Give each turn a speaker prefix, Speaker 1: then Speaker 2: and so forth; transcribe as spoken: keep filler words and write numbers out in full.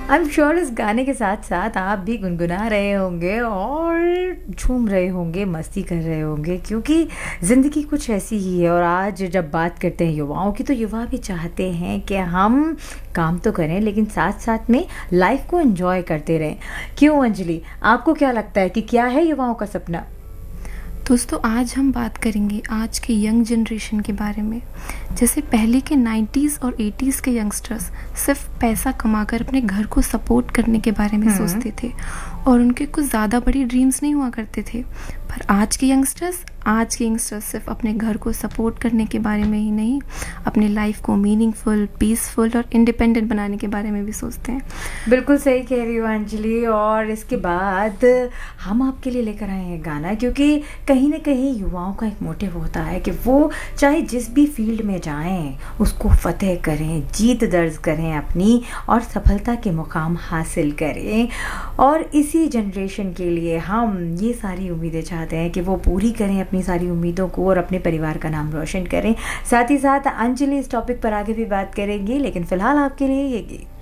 Speaker 1: I am sure इस गाने के साथ साथ आप भी गुनगुना रहे होंगे और झूम रहे होंगे, मस्ती कर रहे होंगे, क्योंकि ज़िंदगी कुछ ऐसी ही है। और आज जब बात करते हैं युवाओं की, तो युवा भी चाहते हैं कि हम काम तो करें लेकिन साथ साथ में लाइफ को एंजॉय करते रहें। क्यों अंजलि, आपको क्या लगता है कि क्या है युवाओं का सपना?
Speaker 2: दोस्तों, आज हम बात करेंगे आज के यंग जनरेशन के बारे में। जैसे पहले के नाइन्टीज़ और एटीज़ के यंगस्टर्स सिर्फ पैसा कमाकर अपने घर को सपोर्ट करने के बारे में सोचते थे और उनके कुछ ज़्यादा बड़ी ड्रीम्स नहीं हुआ करते थे। पर आज के यंगस्टर्स आज के यंगस्टर्स सिर्फ अपने घर को सपोर्ट करने के बारे में ही नहीं, अपने लाइफ को मीनिंगफुल, पीसफुल और इंडिपेंडेंट बनाने के बारे में भी सोचते हैं।
Speaker 1: बिल्कुल सही कह रही हो अंजलि। और इसके बाद हम आपके लिए लेकर आए हैं गाना, क्योंकि कहीं ना कहीं युवाओं का एक मोटिव होता है कि वो चाहे जिस भी फील्ड में जाएं उसको फतेह करें, जीत दर्ज करें अपनी और सफलता के मुकाम हासिल करें। और इसी जनरेशन के लिए हम ये सारी उम्मीदें चाहते हैं कि वो पूरी करें अपनी सारी उम्मीदों को और अपने परिवार का नाम रोशन करें। साथ ही साथ अंजलि इस टॉपिक पर आगे भी बात करेंगी, लेकिन फिलहाल आपके लिए ये गीत।